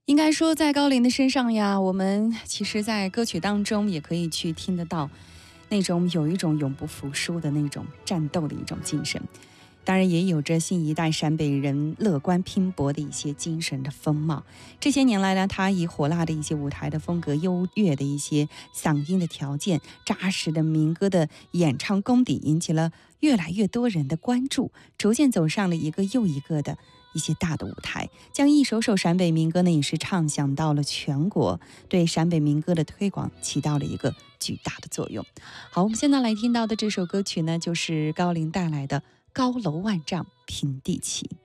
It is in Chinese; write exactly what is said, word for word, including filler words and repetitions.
应该说在高龄的身上呀，我们其实在歌曲当中也可以去听得到那种有一种永不服输的那种战斗的一种精神，当然也有着新一代陕北人乐观拼搏的一些精神的风貌。这些年来呢，他以火辣的一些舞台的风格、优越的一些嗓音的条件、扎实的民歌的演唱功底，引起了越来越多人的关注，逐渐走上了一个又一个的一些大的舞台，将一首首陕北民歌呢也是唱响到了全国，对陕北民歌的推广起到了一个巨大的作用。好，我们现在来听到的这首歌曲呢，就是高凌带来的《高楼万丈平地起》。